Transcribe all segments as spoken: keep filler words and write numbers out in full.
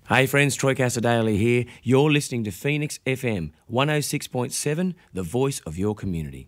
Hey friends, Troy Casadale here. You're listening to Phoenix F M one oh six point seven, the voice of your community.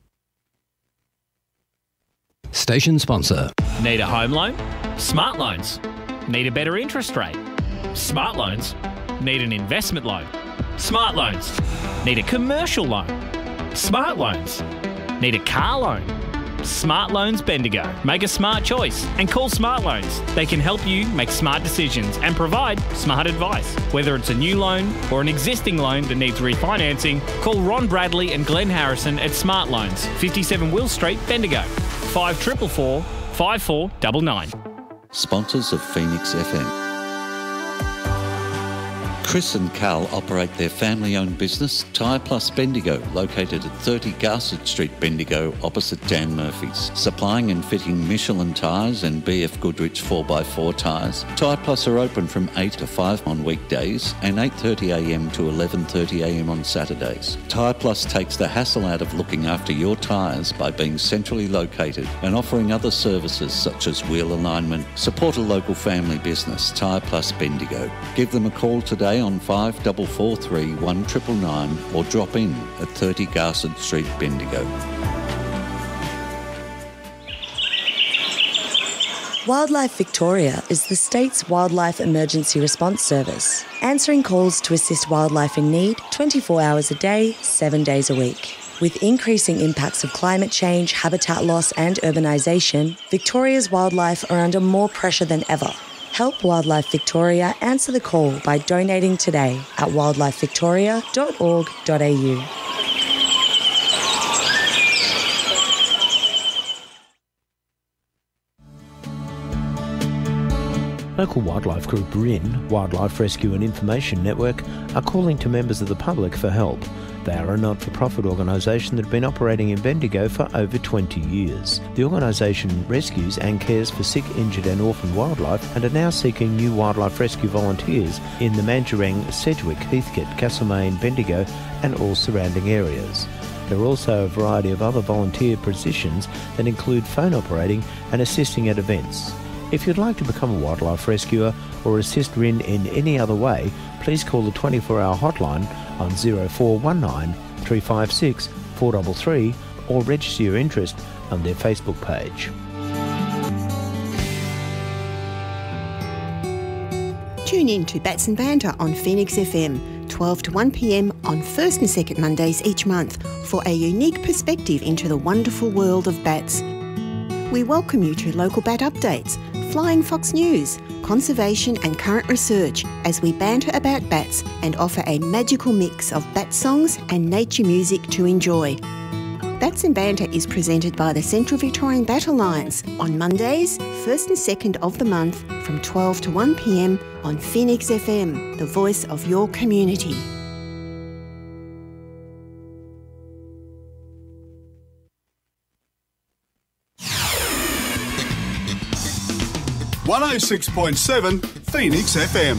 Station sponsor. Need a home loan? Smart Loans. Need a better interest rate? Smart Loans. Need an investment loan? Smart Loans. Need a commercial loan? Smart Loans. Need a car loan? Smart Loans Bendigo. Make a smart choice and call Smart Loans. They can help you make smart decisions and provide smart advice. Whether it's a new loan or an existing loan that needs refinancing, call Ron Bradley and Glenn Harrison at Smart Loans, fifty-seven Will Street, Bendigo. five four four four, five four nine nine. Sponsors of Phoenix F M. Chris and Carl operate their family-owned business, Tyre Plus Bendigo, located at thirty Garsett Street, Bendigo, opposite Dan Murphy's. Supplying and fitting Michelin tyres and B F Goodrich four by four tyres. Tyre Plus are open from eight to five on weekdays and eight thirty a m to eleven thirty a m on Saturdays. Tyre Plus takes the hassle out of looking after your tyres by being centrally located and offering other services such as wheel alignment. Support a local family business, Tyre Plus Bendigo. Give them a call today on five four four three, one nine nine nine or drop in at thirty Garsett Street, Bendigo. Wildlife Victoria is the state's wildlife emergency response service, answering calls to assist wildlife in need twenty-four hours a day, seven days a week. With increasing impacts of climate change, habitat loss and urbanisation, Victoria's wildlife are under more pressure than ever. Help Wildlife Victoria answer the call by donating today at wildlife victoria dot org dot a u. Local wildlife group R I N, Wildlife Rescue and Information Network, are calling to members of the public for help. They are a not-for-profit organisation that have been operating in Bendigo for over twenty years. The organisation rescues and cares for sick, injured and orphaned wildlife and are now seeking new wildlife rescue volunteers in the Mandurang, Sedgwick, Heathcote, Castlemaine, Bendigo and all surrounding areas. There are also a variety of other volunteer positions that include phone operating and assisting at events. If you'd like to become a wildlife rescuer or assist R I N in any other way, please call the twenty-four hour hotline on zero four one nine, three five six, four three three or register your interest on their Facebook page. Tune in to Bats and Banter on Phoenix F M, twelve to one p m on first and second Mondays each month for a unique perspective into the wonderful world of bats. We welcome you to local bat updates, Flying Fox News, conservation and current research as we banter about bats and offer a magical mix of bat songs and nature music to enjoy. Bats and Banter is presented by the Central Victorian Bat Alliance on Mondays, first and second of the month from twelve to one p m on Phoenix F M, the voice of your community. one oh six point seven Phoenix F M.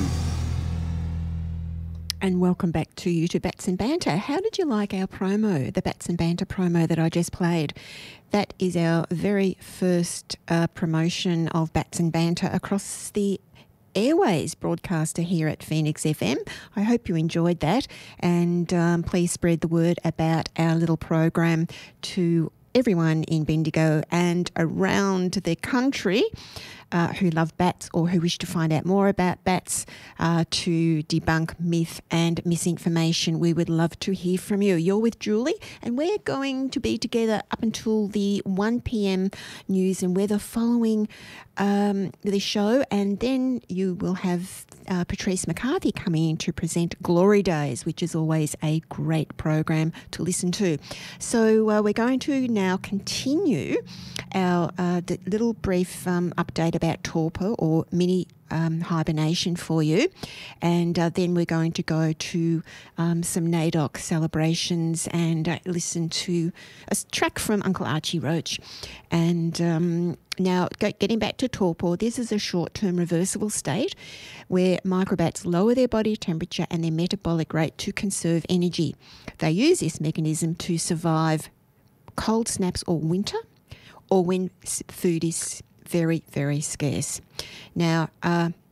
And welcome back to you to Bats and Banter. How did you like our promo, the Bats and Banter promo that I just played? That is our very first uh, promotion of Bats and Banter across the airways broadcaster here at Phoenix F M. I hope you enjoyed that, and um, please spread the word about our little program to everyone in Bendigo and around the country uh, who love bats or who wish to find out more about bats uh, to debunk myth and misinformation. We would love to hear from you. You're with Julie and we're going to be together up until the one p m news and weather following um, the show, and then you will have uh, Patrice McCarthy coming in to present Glory Days, which is always a great program to listen to. So uh, we're going to now continue our uh, d- little brief um, update about torpor or mini um, hibernation for you, and uh, then we're going to go to um, some NAIDOC celebrations and uh, listen to a track from Uncle Archie Roach. And um, now go, getting back to torpor, this is a short-term reversible state where microbats lower their body temperature and their metabolic rate to conserve energy. They use this mechanism to survive cold snaps or winter, or when food is very, very scarce. Now, uh,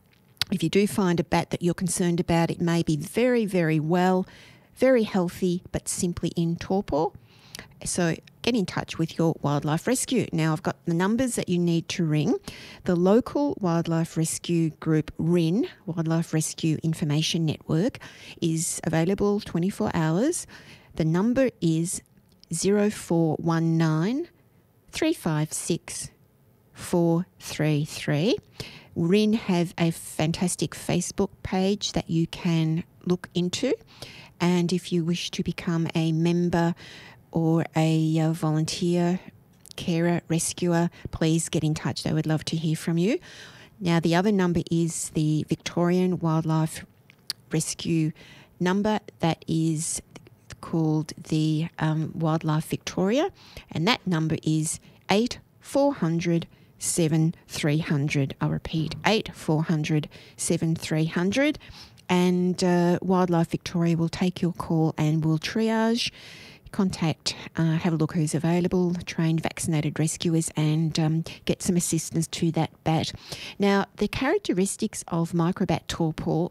if you do find a bat that you're concerned about, it may be very, very well, very healthy, but simply in torpor. So get in touch with your wildlife rescue. Now, I've got the numbers that you need to ring. The local wildlife rescue group, R I N, Wildlife Rescue Information Network, is available twenty-four hours. The number is zero four one nine, three five six, four three three. R I N have a fantastic Facebook page that you can look into. And if you wish to become a member or a uh, volunteer, carer, rescuer, please get in touch. They would love to hear from you. Now, the other number is the Victorian Wildlife Rescue number that is called the um, Wildlife Victoria, and that number is eight four hundred, seven three hundred. I repeat, eight four hundred, seven three hundred, and uh, Wildlife Victoria will take your call and will triage, contact, uh, have a look who's available, trained vaccinated rescuers, and um, get some assistance to that bat. Now, the characteristics of microbat torpor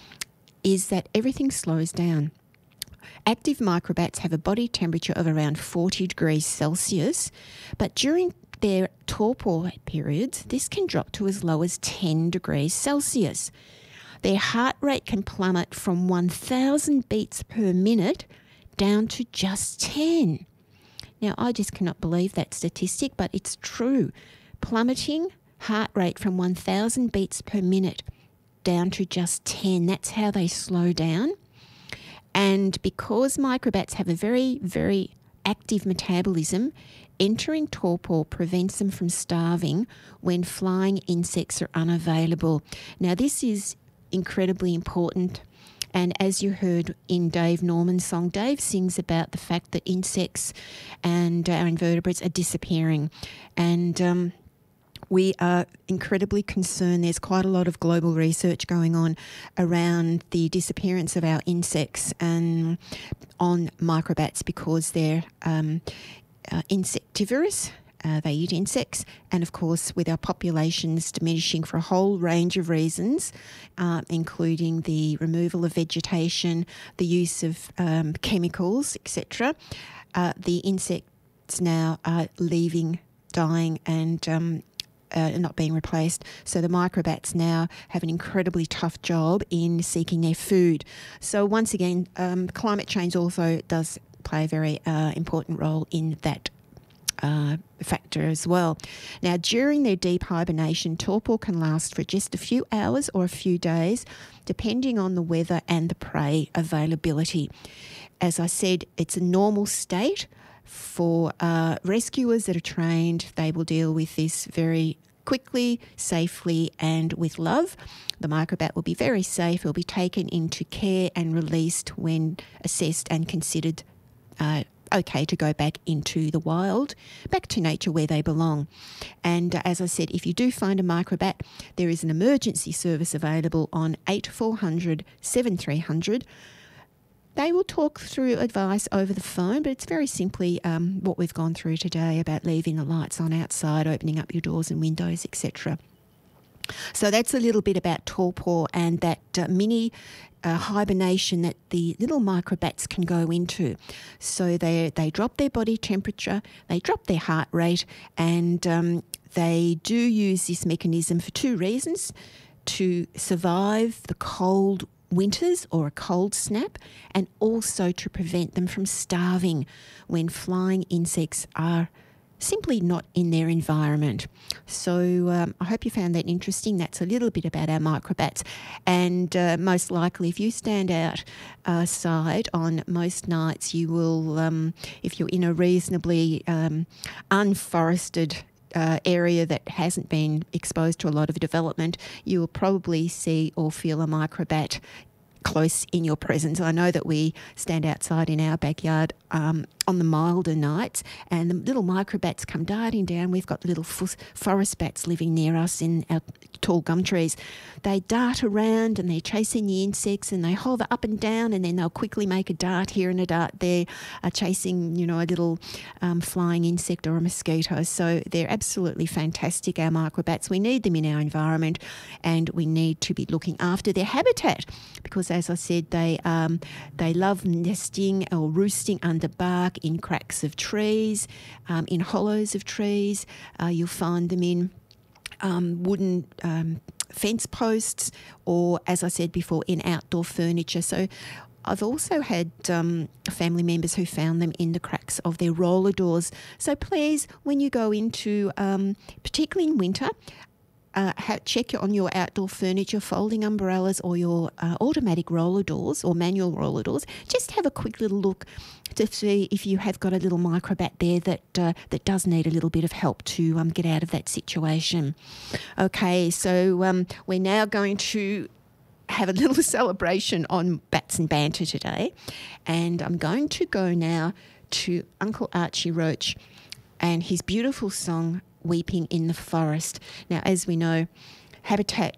is that everything slows down. Active microbats have a body temperature of around forty degrees Celsius, but during their torpor periods, this can drop to as low as ten degrees Celsius. Their heart rate can plummet from one thousand beats per minute down to just ten. Now, I just cannot believe that statistic, but it's true. Plummeting heart rate from one thousand beats per minute down to just ten. That's how they slow down. And because microbats have a very, very active metabolism, entering torpor prevents them from starving when flying insects are unavailable. Now, this is incredibly important. And as you heard in Dave Norman's song, Dave sings about the fact that insects and our invertebrates are disappearing. And um, we are incredibly concerned. There's quite a lot of global research going on around the disappearance of our insects and on microbats because they're um, uh, insectivorous. Uh, they eat insects, and of course with our populations diminishing for a whole range of reasons, uh, including the removal of vegetation, the use of um, chemicals, et cetera, uh, the insects now are leaving, dying, and um, uh, not being replaced. So the microbats now have an incredibly tough job in seeking their food. So once again, um, climate change also does play a very uh, important role in that Uh, factor as well. Now, during their deep hibernation, torpor can last for just a few hours or a few days, depending on the weather and the prey availability. As I said, it's a normal state for uh, rescuers that are trained. They will deal with this very quickly, safely, and with love. The microbat will be very safe. It will be taken into care and released when assessed and considered uh, okay to go back into the wild, back to nature where they belong. And uh, as I said, if you do find a microbat, there is an emergency service available on eight four hundred, seven three hundred. They will talk through advice over the phone, but it's very simply um, what we've gone through today about leaving the lights on outside, opening up your doors and windows, et cetera. So that's a little bit about torpor and that uh, mini uh, hibernation that the little microbats can go into. So they they drop their body temperature, they drop their heart rate, and um, they do use this mechanism for two reasons: to survive the cold winters or a cold snap, and also to prevent them from starving when flying insects are simply not in their environment. So um, I hope you found that interesting. That's a little bit about our microbats. And uh, most likely, if you stand outside uh, on most nights, you will, um, if you're in a reasonably um, unforested uh, area that hasn't been exposed to a lot of development, you will probably see or feel a microbat close in your presence. I know that we stand outside in our backyard um, on the milder nights, and the little microbats come darting down. We've got little f- forest bats living near us in our tall gum trees. They dart around and they're chasing the insects, and they hover up and down, and then they'll quickly make a dart here and a dart there, uh, chasing, you know, a little um, flying insect or a mosquito. So they're absolutely fantastic, our microbats. We need them in our environment, and we need to be looking after their habitat, because as I said, they um, they love nesting or roosting under bark, in cracks of trees, um, in hollows of trees. Uh, you'll find them in um, wooden um, fence posts, or, as I said before, in outdoor furniture. So I've also had um, family members who found them in the cracks of their roller doors. So please, when you go into, um, particularly in winter, Uh, ha- check on your outdoor furniture, folding umbrellas, or your uh, automatic roller doors or manual roller doors. Just have a quick little look to see if you have got a little microbat there that uh, that does need a little bit of help to um, get out of that situation. Okay, so um, we're now going to have a little celebration on Bats and Banter today, and I'm going to go now to Uncle Archie Roach and his beautiful song, Weeping in the Forest. Now, as we know, habitat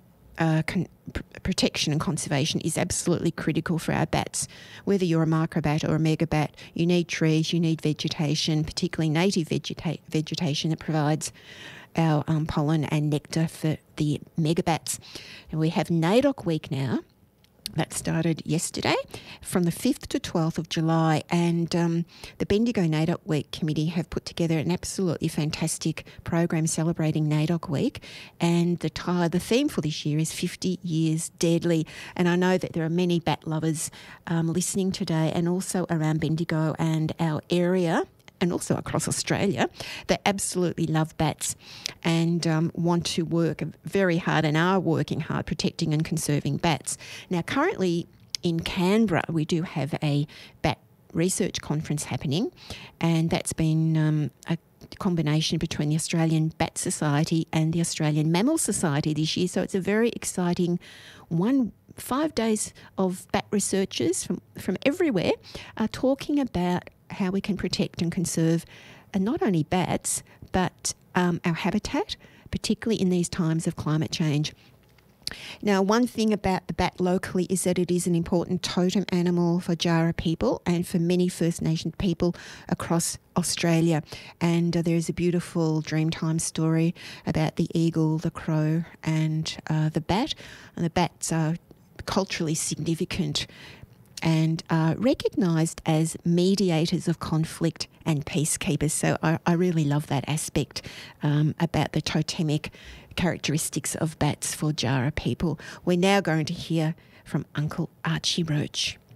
uh, con- pr- protection and conservation is absolutely critical for our bats. Whether you're a microbat or a megabat, you need trees, you need vegetation, particularly native vegeta- vegetation that provides our um, pollen and nectar for the megabats. And we have NAIDOC Week now. That started yesterday from the fifth to twelfth of July, and um, the Bendigo NAIDOC Week Committee have put together an absolutely fantastic program celebrating NAIDOC Week, and the, t- the theme for this year is fifty years Deadly, and I know that there are many bat lovers um, listening today, and also around Bendigo and our area, and also across Australia, that absolutely love bats and um, want to work very hard and are working hard protecting and conserving bats. Now, currently in Canberra, we do have a bat research conference happening, and that's been um, a combination between the Australian Bat Society and the Australian Mammal Society this year. So it's a very exciting one, five days of bat researchers from, from everywhere are talking about how we can protect and conserve uh, not only bats, but um, our habitat, particularly in these times of climate change. Now, one thing about the bat locally is that it is an important totem animal for Jara people and for many First Nation people across Australia. And uh, there is a beautiful Dreamtime story about the eagle, the crow, and uh, the bat. And the bats are culturally significant and are recognised as mediators of conflict and peacekeepers. So I, I really love that aspect um, about the totemic characteristics of bats for Jara people. We're now going to hear from Uncle Archie Roach.